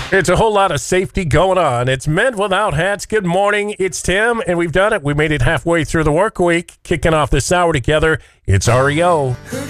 It's a whole lot of safety going on. It's Men Without Hats. Good morning. It's Tim, and we've done it. We made it halfway through the work week, kicking off this hour together. It's REO.